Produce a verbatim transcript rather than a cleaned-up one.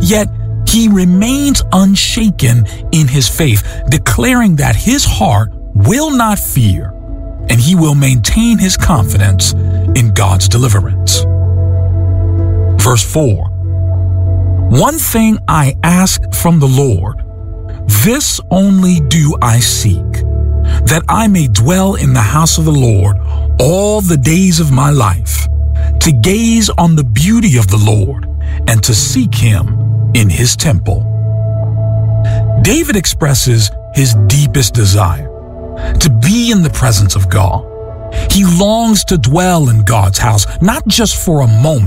Yet he remains unshaken in his faith, declaring that his heart will not fear, and he will maintain his confidence in God's deliverance. Verse four. One thing I ask from the Lord, this only do I seek, that I may dwell in the house of the Lord all the days of my life, to gaze on the beauty of the Lord and to seek him in his temple. David expresses his deepest desire to be in the presence of God. He longs to dwell in God's house, not just for a moment,